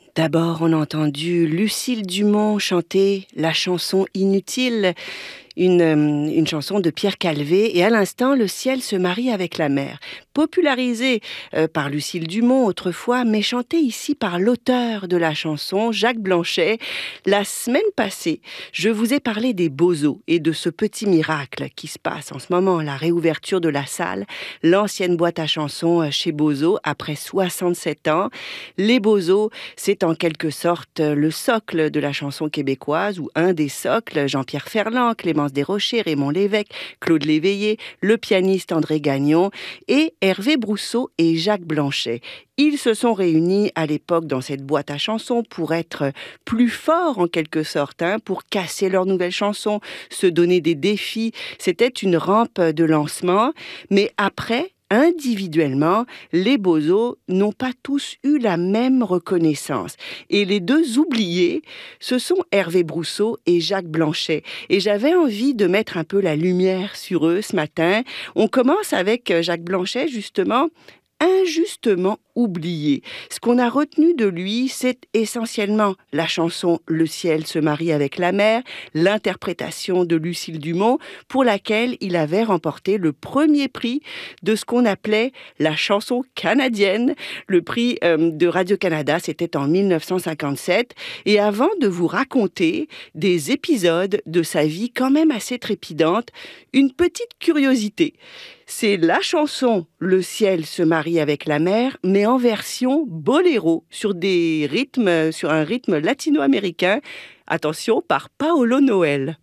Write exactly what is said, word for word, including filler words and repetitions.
D'abord, on a entendu Lucille Dumont chanter la chanson Inutile, une, euh, une chanson de Pierre Calvé. Et à l'instant, Le ciel se marie avec la mer. Popularisée euh, par Lucille Dumont autrefois, mais chantée ici par l'auteur de la chanson, Jacques Blanchet. La semaine passée, je vous ai parlé des Bozos et de ce petit miracle qui se passe en ce moment, la réouverture de la salle, l'ancienne boîte à chansons chez Bozos après soixante-sept ans. Les Bozos, c'est en quelque sorte le socle de la chanson québécoise, ou un des socles. Jean-Pierre Ferland, Clémence Desrochers, Raymond Lévesque, Claude Léveillé, le pianiste André Gagnon et Hervé Brousseau et Jacques Blanchet. Ils se sont réunis à l'époque dans cette boîte à chansons pour être plus forts en quelque sorte, hein, pour casser leurs nouvelles chansons, se donner des défis. C'était une rampe de lancement, mais après, individuellement, les Bozos n'ont pas tous eu la même reconnaissance. Et les deux oubliés, ce sont Hervé Brousseau et Jacques Blanchet. Et j'avais envie de mettre un peu la lumière sur eux ce matin. On commence avec Jacques Blanchet, justement, injustement oublié. Ce qu'on a retenu de lui, c'est essentiellement la chanson Le ciel se marie avec la mer, l'interprétation de Lucille Dumont, pour laquelle il avait remporté le premier prix de ce qu'on appelait la chanson canadienne. Le prix euh, de Radio-Canada, c'était en mille neuf cent cinquante-sept. Et avant de vous raconter des épisodes de sa vie quand même assez trépidante, une petite curiosité. C'est la chanson Le ciel se marie avec la mer, mais en version boléro, sur des rythmes, sur un rythme latino-américain. Attention, par Paolo Noël.